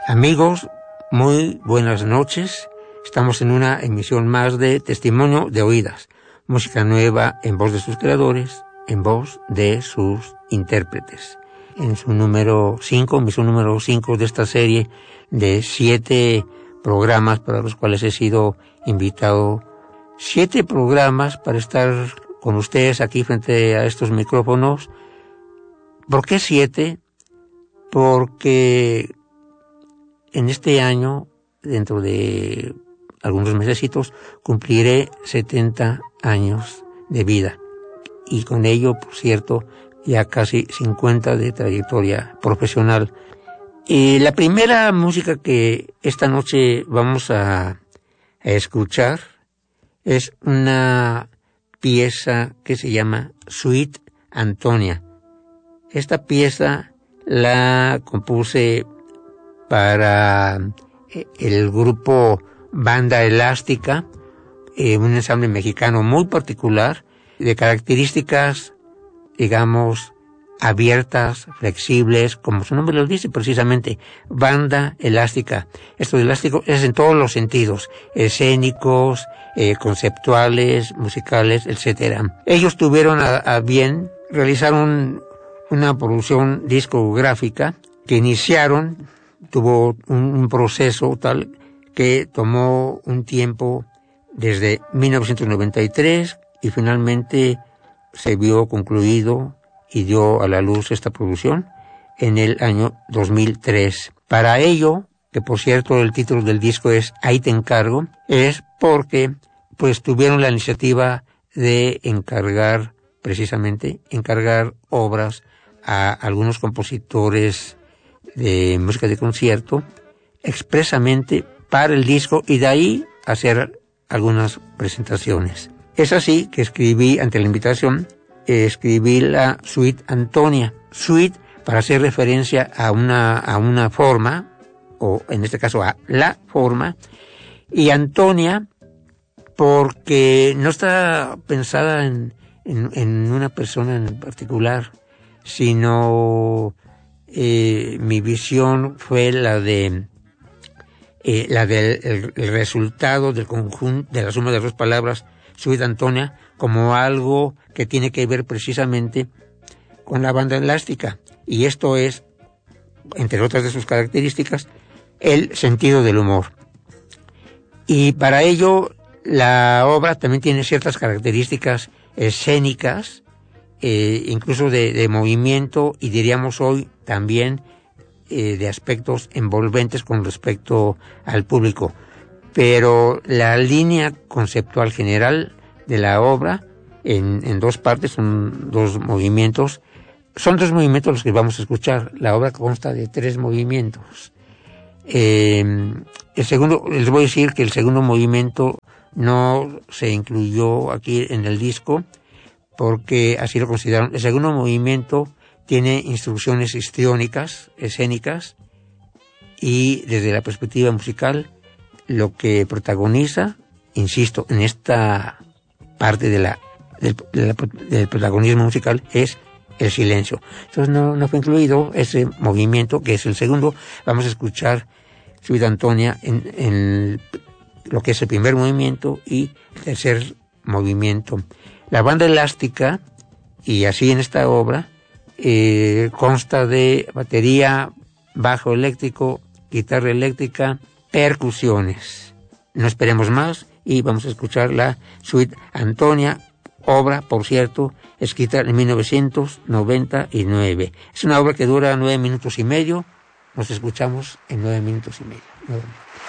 Amigos, muy buenas noches. Estamos en una emisión más de Testimonio de Oídas, música nueva en voz de sus creadores, en voz de sus intérpretes. En su número 5, emisión número 5 de esta serie de 7 programas para los cuales he sido invitado. 7 programas para estar con ustedes aquí frente a estos micrófonos. ¿Por qué 7? Porque en este año, dentro de algunos mesecitos, cumpliré 70 años de vida. Y con ello, por cierto, ya casi 50 de trayectoria profesional. La primera música que esta noche vamos a escuchar es una pieza que se llama Suite Antonia. Esta pieza la compuse para el grupo Banda Elástica, un ensamble mexicano muy particular, de características, digamos, abiertas, flexibles, como su nombre lo dice precisamente, banda elástica. Esto de elástico es en todos los sentidos, escénicos, conceptuales, musicales, etcétera. Ellos tuvieron a bien realizar una producción discográfica que iniciaron, tuvo un proceso tal que tomó un tiempo desde 1993 y finalmente se vio concluido y dio a la luz esta producción en el año 2003. Para ello, que por cierto el título del disco es Ahí te encargo, es porque pues tuvieron la iniciativa de encargar obras a algunos compositores de música de concierto expresamente para el disco y de ahí hacer algunas presentaciones. Es así que escribí, ante la invitación, escribí la Suite Antonia. Suite para hacer referencia a una forma, o en este caso a la forma, y Antonia porque no está pensada en una persona en particular, sino mi visión fue la del resultado del conjunto, de la suma de dos palabras, Suite Antonia, como algo que tiene que ver precisamente con la banda elástica. Y esto es, entre otras de sus características, el sentido del humor. Y para ello, la obra también tiene ciertas características escénicas, incluso de movimiento, y diríamos hoy también de aspectos envolventes con respecto al público. Pero la línea conceptual general de la obra, en dos partes, son dos movimientos los que vamos a escuchar. La obra consta de 3 movimientos. El segundo, les voy a decir que el segundo movimiento no se incluyó aquí en el disco, porque así lo consideraron. El segundo movimiento tiene instrucciones histriónicas, escénicas, y desde la perspectiva musical, lo que protagoniza, insisto, en esta parte del protagonismo musical es el silencio. Entonces no fue incluido ese movimiento, que es el segundo. Vamos a escuchar Suite Antonia en lo que es el primer movimiento y el tercer movimiento. La banda elástica, y así en esta obra, consta de batería, bajo eléctrico, guitarra eléctrica, percusiones. No esperemos más y vamos a escuchar la Suite Antonia, obra, por cierto, escrita en 1999. Es una obra que dura 9 minutos y medio. Nos escuchamos en 9 minutos y medio.